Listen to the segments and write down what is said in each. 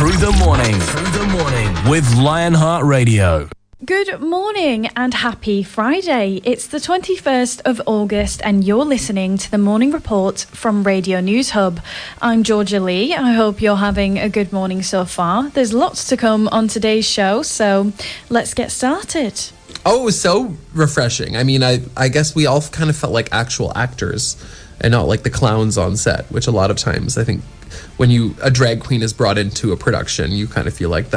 Through the morning with Lionheart Radio. Good morning and happy Friday. It's the 21st of August and you're listening to the Morning Report from Radio News Hub. I'm Georgia Lee. I hope you're having a good morning so far. There's lots to come on today's show, so let's get started. Oh, it was so refreshing. I mean, I guess we all kind of felt like actual actors and not like the clowns on set, which a lot of times I think when a drag queen is brought into a production, you kind of feel like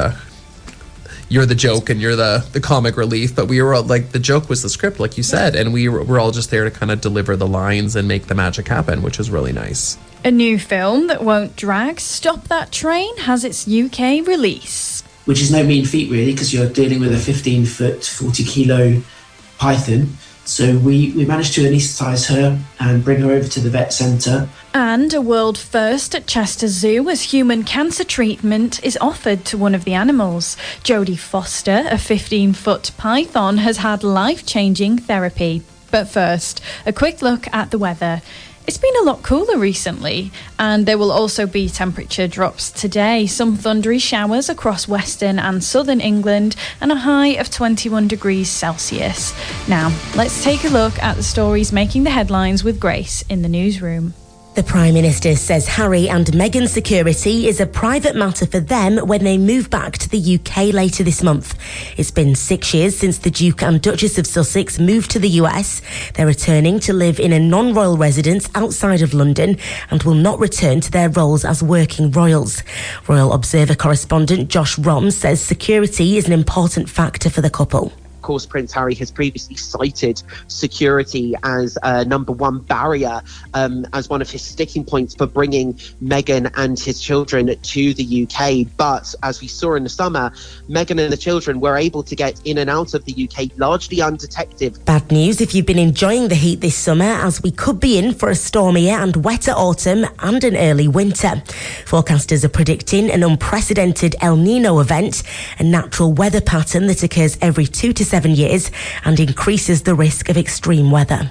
you're the joke and you're the comic relief, but we were all, like, the joke was the script, like you said, and we're all just there to kind of deliver the lines and make the magic happen, which was really nice. A new film that won't drag Stop That Train has its UK release. Which is no mean feat, really, because you're dealing with a 15-foot, 40-kilo python. So we managed to anaesthetise her and bring her over to the vet centre. And a world first at Chester Zoo as human cancer treatment is offered to one of the animals. Jodie Foster, a 15-foot python, has had life-changing therapy. But first, a quick look at the weather. It's been a lot cooler recently, and there will also be temperature drops today. Some thundery showers across western and southern England, and a high of 21 degrees Celsius. Now, let's take a look at the stories making the headlines with Grace in the newsroom. The Prime Minister says Harry and Meghan's security is a private matter for them when they move back to the UK later this month. It's been 6 years since the Duke and Duchess of Sussex moved to the US. They're returning to live in a non-royal residence outside of London and will not return to their roles as working royals. Royal Observer correspondent Josh Rom says security is an important factor for the couple. Of course, Prince Harry has previously cited security as a number one barrier, as one of his sticking points for bringing Meghan and his children to the UK. But as we saw in the summer, Meghan and the children were able to get in and out of the UK largely undetected. Bad news if you've been enjoying the heat this summer, as we could be in for a stormier and wetter autumn and an early winter. Forecasters are predicting an unprecedented El Nino event, a natural weather pattern that occurs every 2 to 7 years and increases the risk of extreme weather.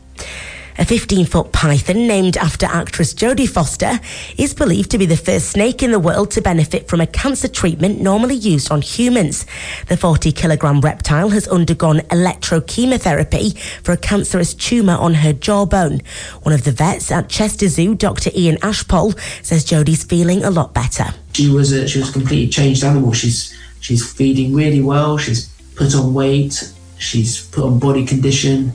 A 15-foot python named after actress Jodie Foster is believed to be the first snake in the world to benefit from a cancer treatment normally used on humans. The 40-kilogram reptile has undergone electrochemotherapy for a cancerous tumour on her jawbone. One of the vets at Chester Zoo, Dr. Ian Ashpole, says Jodie's feeling a lot better. She was a completely changed animal. She's feeding really well. She's put on weight. She's put on body condition.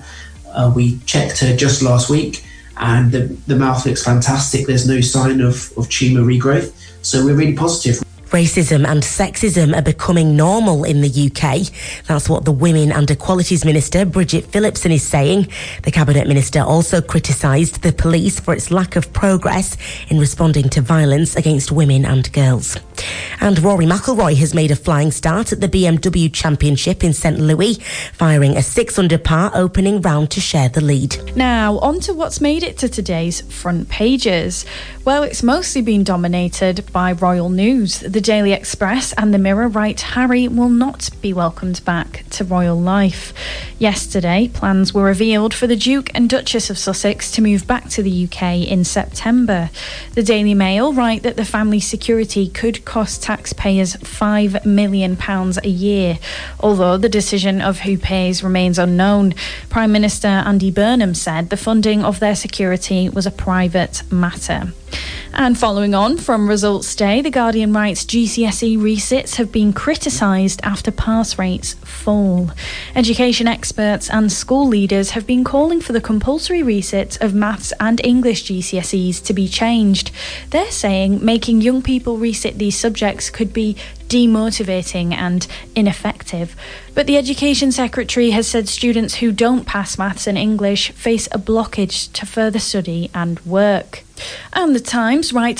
We checked her just last week and the mouth looks fantastic. There's no sign of tumour regrowth. So we're really positive. Racism and sexism are becoming normal in the UK. That's what the Women and Equalities Minister, Bridget Phillipson, is saying. The Cabinet Minister also criticised the police for its lack of progress in responding to violence against women and girls. And Rory McIlroy has made a flying start at the BMW Championship in St Louis, firing a 6-under par opening round to share the lead. Now, on to what's made it to today's front pages. Well, it's mostly been dominated by royal news. The Daily Express and the Mirror write Harry will not be welcomed back to royal life. Yesterday, plans were revealed for the Duke and Duchess of Sussex to move back to the UK in September. The Daily Mail write that the family security could cost taxpayers £5 million a year, although the decision of who pays remains unknown. Prime Minister Andy Burnham said the funding of their security was a private matter. And following on from Results Day, The Guardian writes GCSE resits have been criticised after pass rates fall. Education experts and school leaders have been calling for the compulsory resit of maths and English GCSEs to be changed. They're saying making young people resit these subjects could be demotivating and ineffective. But the Education Secretary has said students who don't pass maths and English face a blockage to further study and work. And The Times writes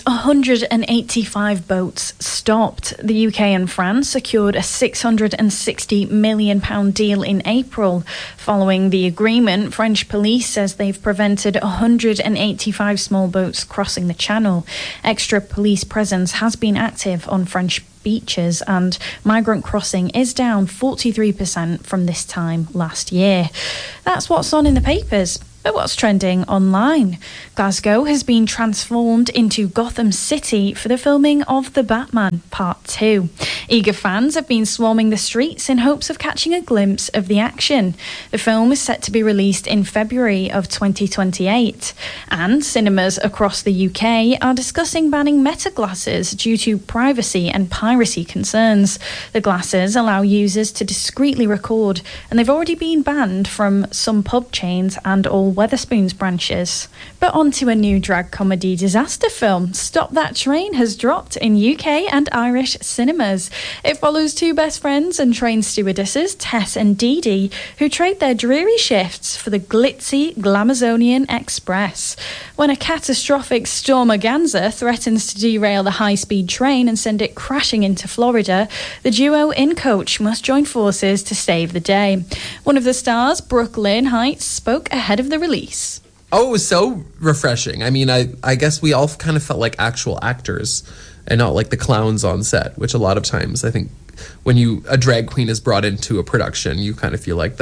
185 boats stopped. The UK and France secured a £660 million deal in April. Following the agreement, French police says they've prevented 185 small boats crossing the channel. Extra police presence has been active on French beaches, and migrant crossing is down 43% from this time last year. That's what's on in the papers. But what's trending online? Glasgow has been transformed into Gotham City for the filming of The Batman Part 2. Eager fans have been swarming the streets in hopes of catching a glimpse of the action. The film is set to be released in February of 2028. And cinemas across the UK are discussing banning Meta glasses due to privacy and piracy concerns. The glasses allow users to discreetly record, and they've already been banned from some pub chains and all Wetherspoons branches. But on to a new drag comedy disaster film. Stop That Train has dropped in UK and Irish cinemas. It follows two best friends and train stewardesses, Tess and Dee Dee, who trade their dreary shifts for the glitzy Glamazonian Express. When a catastrophic stormaganza threatens to derail the high-speed train and send it crashing into Florida, the duo in coach must join forces to save the day. One of the stars, Brooke Lynn Heights, spoke ahead of the release. Oh, it was so refreshing. I mean, I guess we all kind of felt like actual actors and not like the clowns on set, which a lot of times I think when a drag queen is brought into a production, you kind of feel like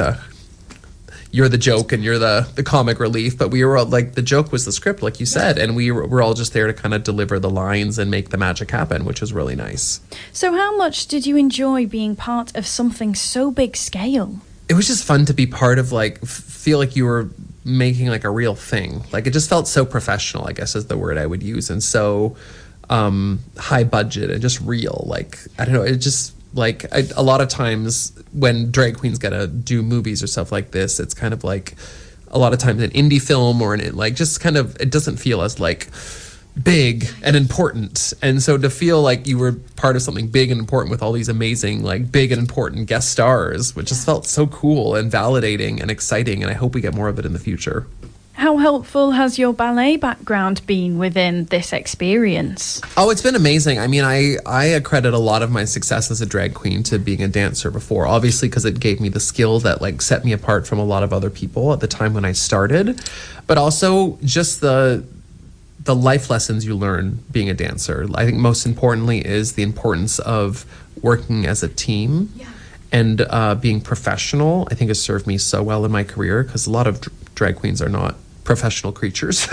you're the joke and you're the comic relief. But we were all, like, the joke was the script, like you said, and we're all just there to kind of deliver the lines and make the magic happen, which was really nice. So how much did you enjoy being part of something so big scale? It was just fun to be part of, like, feel like you were making like a real thing. Like, it just felt so professional, I guess is the word I would use, and so high budget and just real. Like, I don't know, it just like a lot of times when drag queens get to do movies or stuff like this, it's kind of like a lot of times an indie film or like just kind of, it doesn't feel as like big and important. And so to feel like you were part of something big and important with all these amazing, like, big and important guest stars, which just felt so cool and validating and exciting, and I hope we get more of it in the future. How helpful has your ballet background been within this experience? Oh, it's been amazing. I mean, I accredit a lot of my success as a drag queen to being a dancer before, obviously because it gave me the skill that, like, set me apart from a lot of other people at the time when I started, but also just the life lessons you learn being a dancer. I think most importantly is the importance of working as a team and being professional. I think has served me so well in my career because a lot of drag queens are not professional creatures.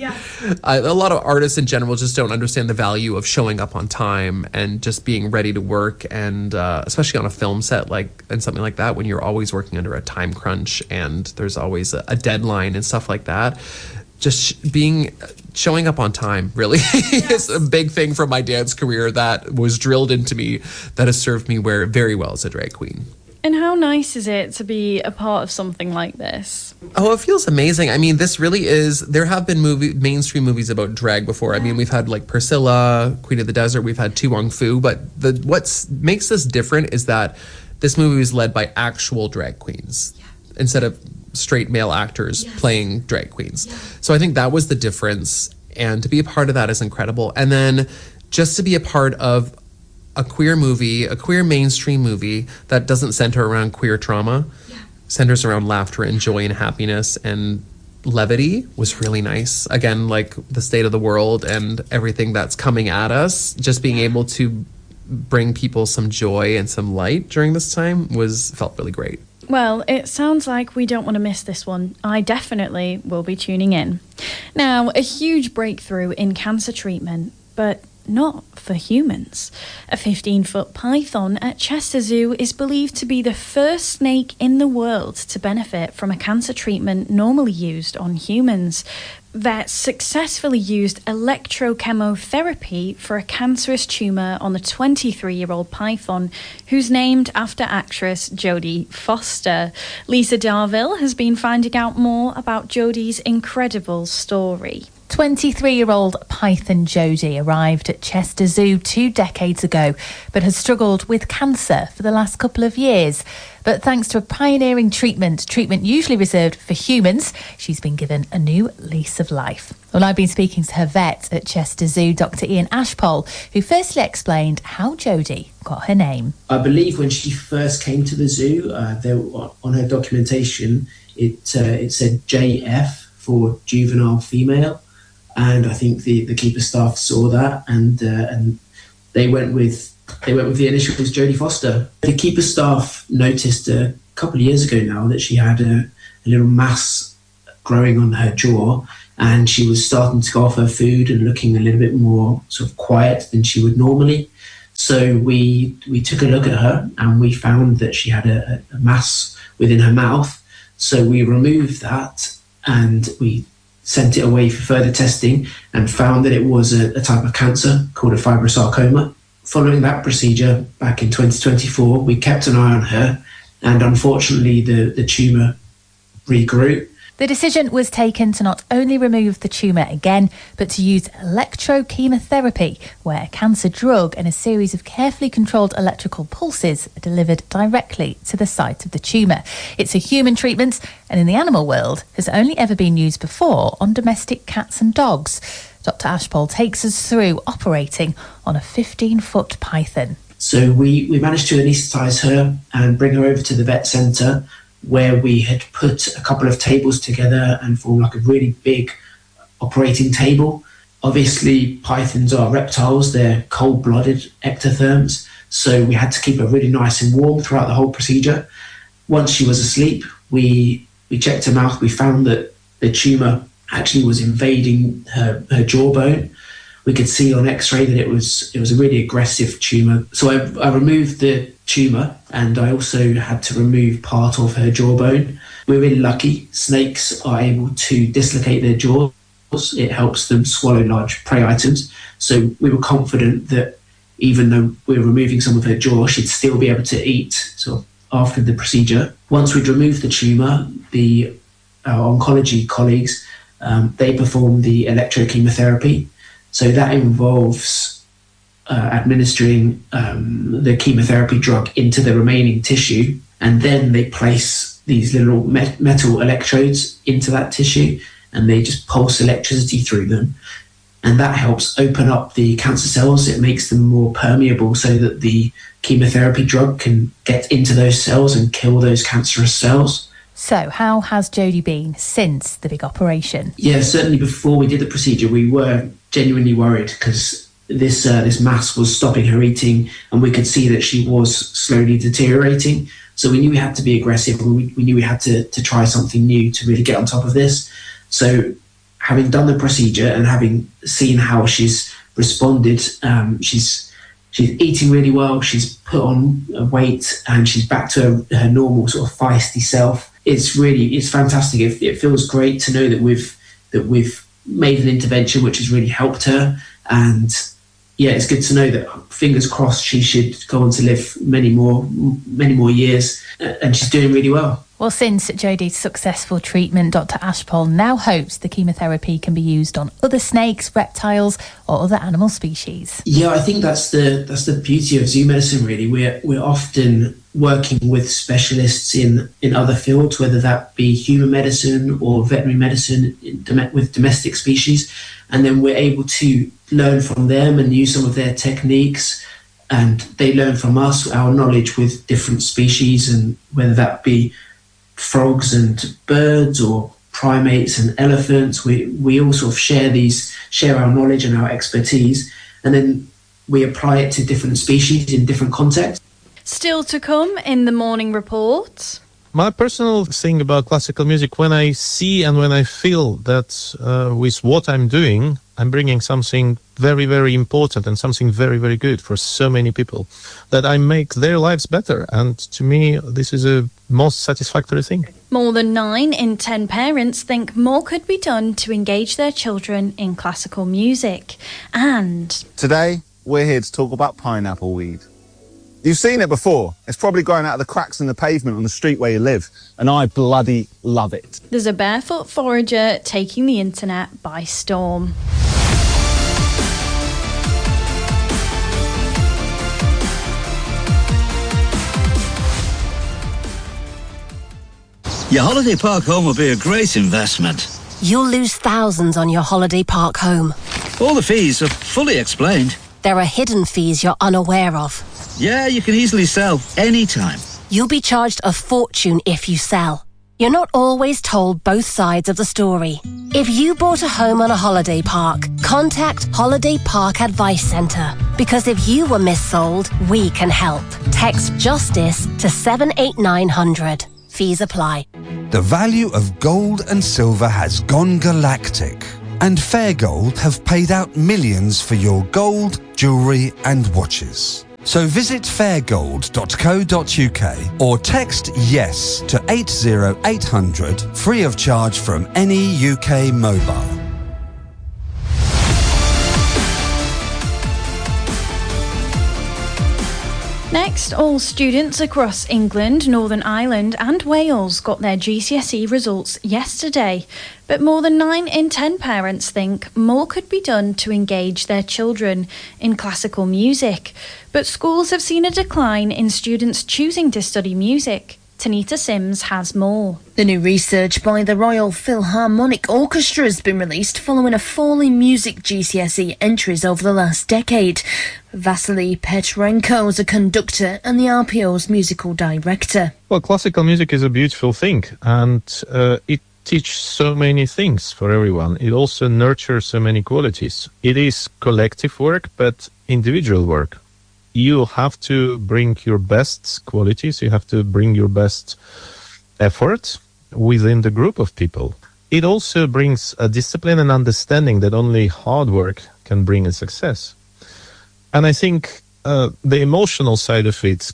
A lot of artists in general just don't understand the value of showing up on time and just being ready to work, and especially on a film set and something like that, when you're always working under a time crunch and there's always a deadline and stuff like that. Just showing up on time really is a big thing from my dance career that was drilled into me, that has served me very well as a drag queen. And how nice is it to be a part of something like this? Oh, it feels amazing. I mean, this really is, there have been mainstream movies about drag before. I mean, we've had like Priscilla, Queen of the Desert, we've had Tu Wong Fu, but what makes this different is that this movie was led by actual drag queens instead of straight male actors playing drag queens. So I think that was the difference, and to be a part of that is incredible. And then just to be a part of a queer movie, a queer mainstream movie that doesn't center around queer trauma, centers around laughter and joy and happiness and levity, was really nice. Again, like the state of the world and everything that's coming at us, just being able to bring people some joy and some light during this time felt really great. Well, it sounds like we don't want to miss this one. I definitely will be tuning in. Now, a huge breakthrough in cancer treatment, but not for humans. A 15-foot python at Chester Zoo is believed to be the first snake in the world to benefit from a cancer treatment normally used on humans. Vets successfully used electrochemotherapy for a cancerous tumour on the 23-year-old python, who's named after actress Jodie Foster. Lisa Darville has been finding out more about Jodie's incredible story. 23-year-old python Jodie arrived at Chester Zoo 2 decades ago, but has struggled with cancer for the last couple of years. But thanks to a pioneering treatment usually reserved for humans, she's been given a new lease of life. Well, I've been speaking to her vet at Chester Zoo, Dr. Ian Ashpole, who firstly explained how Jodie got her name. I believe when she first came to the zoo, on her documentation, it said JF for juvenile female. And I think the keeper staff saw that, and they went with the initials Jodie Foster. The keeper staff noticed a couple of years ago now that she had a little mass growing on her jaw, and she was starting to go off her food and looking a little bit more sort of quiet than she would normally. So we took a look at her, and we found that she had a mass within her mouth. So we removed that, and we sent it away for further testing, and found that it was a type of cancer called a fibrosarcoma. Following that procedure back in 2024, we kept an eye on her, and unfortunately the tumour regrew. The decision was taken to not only remove the tumour again, but to use electrochemotherapy, where a cancer drug and a series of carefully controlled electrical pulses are delivered directly to the site of the tumour. It's a human treatment, and in the animal world has only ever been used before on domestic cats and dogs. Dr. Ashpole takes us through operating on a 15-foot python. So we managed to anaesthetise her and bring her over to the vet centre, where we had put a couple of tables together and formed like a really big operating table. Obviously, pythons are reptiles, they're cold-blooded ectotherms, so we had to keep her really nice and warm throughout the whole procedure. Once she was asleep, we checked her mouth. We found that the tumour actually was invading her jawbone. We could see on X-ray that it was a really aggressive tumour. So I removed the tumour, and I also had to remove part of her jawbone. We're really lucky. Snakes are able to dislocate their jaws. It helps them swallow large prey items. So we were confident that even though we were removing some of her jaw, she'd still be able to eat sort of after the procedure. Once we'd removed the tumour, our oncology colleagues, they performed the electrochemotherapy. So that involves administering the chemotherapy drug into the remaining tissue, and then they place these little metal electrodes into that tissue, and they just pulse electricity through them. And that helps open up the cancer cells. It makes them more permeable so that the chemotherapy drug can get into those cells and kill those cancerous cells. So how has Jodie been since the big operation? Yeah, certainly before we did the procedure, we were genuinely worried because this mass was stopping her eating, and we could see that she was slowly deteriorating. So we knew we had to be aggressive, and we knew we had to try something new to really get on top of this. So having done the procedure and having seen how she's responded, she's eating really well, she's put on weight, and she's back to her normal sort of feisty self. It's fantastic. It feels great to know that we've made an intervention which has really helped her, and yeah, it's good to know that, fingers crossed, she should go on to live many more years, and she's doing really well. Well, since Jodie's successful treatment, Dr. Ashpole now hopes the chemotherapy can be used on other snakes, reptiles, or other animal species. Yeah, I think that's the beauty of zoo medicine, really. We're often working with specialists in other fields, whether that be human medicine or veterinary medicine with domestic species, and then we're able to learn from them and use some of their techniques, and they learn from us our knowledge with different species, and whether that be frogs and birds or primates and elephants, we all sort of share our knowledge and our expertise, and then we apply it to different species in different contexts. Still to come in the morning report. My personal thing about classical music, when I see and when I feel that with what I'm doing, I'm bringing something very, very important and something very, very good for so many people, that I make their lives better. And to me, this is a most satisfactory thing. More than 9 in 10 parents think more could be done to engage their children in classical music. And today, we're here to talk about pineapple weed. You've seen it before. It's probably growing out of the cracks in the pavement on the street where you live, and I bloody love it. there's a barefoot forager taking the internet by storm. Your holiday park home will be a great investment. You'll lose thousands on your holiday park home. All the fees are fully explained. There are hidden fees you're unaware of. Yeah, you can easily sell anytime. You'll be charged a fortune if you sell. You're not always told both sides of the story. If you bought a home on a holiday park, contact Holiday Park Advice Centre. Because if you were missold, we can help. Text JUSTICE to 78900. Fees apply. The value of gold and silver has gone galactic, and Fairgold have paid out millions for your gold, jewellery and watches. So visit fairgold.co.uk or text YES to 80800 free of charge from any UK mobile. Next, all students across England, Northern Ireland and Wales got their GCSE results yesterday. But more than 9 in 10 parents think more could be done to engage their children in classical music. But schools have seen a decline in students choosing to study music. Tanita Sims has more. The new research by the Royal Philharmonic Orchestra has been released following a fall in music GCSE entries over the last decade. Vasily Petrenko is a conductor and the RPO's musical director. Well, classical music is a beautiful thing, and it teaches so many things for everyone. It also nurtures so many qualities. It is collective work, but individual work. You have to bring your best qualities, you have to bring your best effort within the group of people. It also brings a discipline and understanding that only hard work can bring a success. And I think the emotional side of it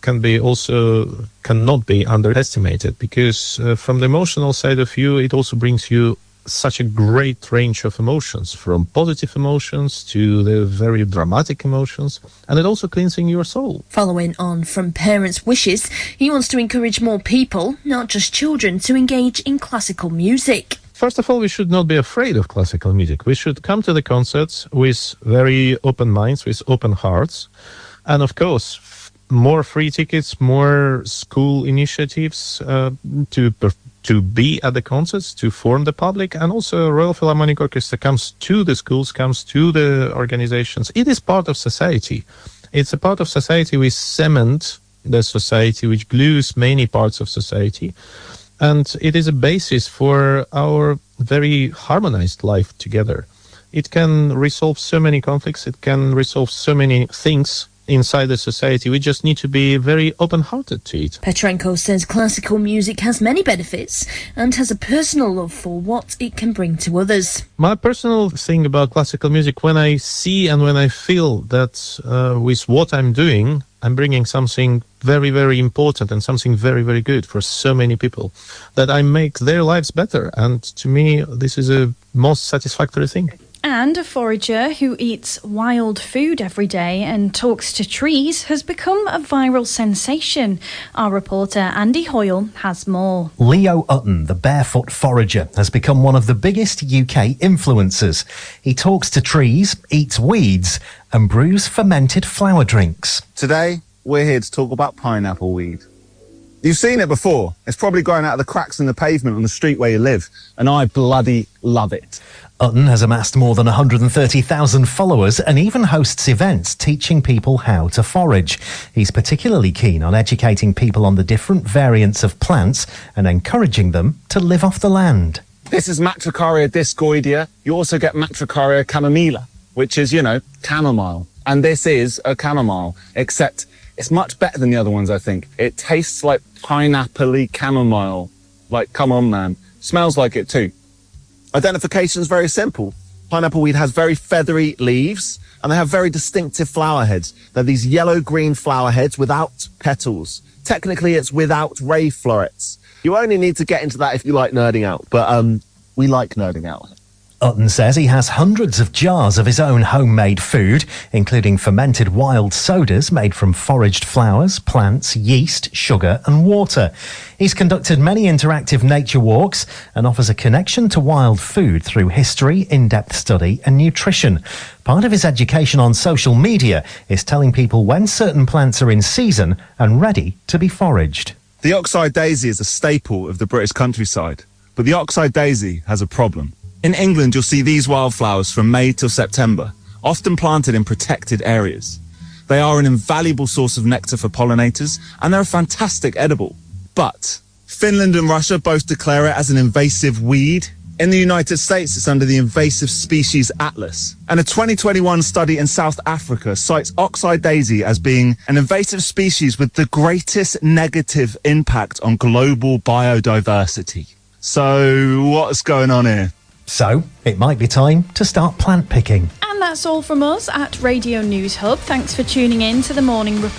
cannot be underestimated, because from the emotional side of you, it also brings you such a great range of emotions, from positive emotions to the very dramatic emotions, and it also cleansing your soul. Following on from parents' wishes, he wants to encourage more people, not just children, to engage in classical music. First of all, we should not be afraid of classical music. We should come to the concerts with very open minds, with open hearts, and of course, more free tickets, more school initiatives to be at the concerts, to form the public, and also Royal Philharmonic Orchestra comes to the schools, comes to the organizations. It is part of society. It's a part of society which cements the society, which glues many parts of society. And it is a basis for our very harmonized life together. It can resolve so many conflicts, it can resolve so many things inside the society. We just need to be very open-hearted to it. Petrenko says classical music has many benefits and has a personal love for what it can bring to others. My personal thing about classical music, when I see and when I feel that with what I'm doing, I'm bringing something very, very important and something very, very good for so many people, that I make their lives better. And to me, this is a most satisfactory thing. And a forager who eats wild food every day and talks to trees has become a viral sensation. Our reporter Andy Hoyle has more. Leo Utton, the barefoot forager, has become one of the biggest UK influencers. He talks to trees, eats weeds and brews fermented flower drinks. Today, we're here to talk about pineapple weed. You've seen it before. It's probably growing out of the cracks in the pavement on the street where you live, and I bloody love it. Utton has amassed more than 130,000 followers and even hosts events teaching people how to forage. He's particularly keen on educating people on the different variants of plants and encouraging them to live off the land. This is Matricaria discoidea. You also get Matricaria chamomilla, which is, chamomile. And this is a chamomile, except it's much better than the other ones, I think. It tastes like pineapple-y chamomile. Like, come on, man. Smells like it too. Identification is very simple. Pineapple weed has very feathery leaves, and they have very distinctive flower heads. They're these yellow-green flower heads without petals. Technically, it's without ray florets. You only need to get into that if you like nerding out, but we like nerding out. Utton says he has hundreds of jars of his own homemade food, including fermented wild sodas made from foraged flowers, plants, yeast, sugar and water. He's conducted many interactive nature walks and offers a connection to wild food through history, in-depth study and nutrition. Part of his education on social media is telling people when certain plants are in season and ready to be foraged. The oxeye daisy is a staple of the British countryside, but the oxeye daisy has a problem. In England, you'll see these wildflowers from May till September, often planted in protected areas. They are an invaluable source of nectar for pollinators, and they're a fantastic edible. But Finland and Russia both declare it as an invasive weed. In the United States, it's under the Invasive Species Atlas. And a 2021 study in South Africa cites oxeye daisy as being an invasive species with the greatest negative impact on global biodiversity. So what's going on here? So it might be time to start plant picking. And that's all from us at Radio News Hub. Thanks for tuning in to the Morning Report.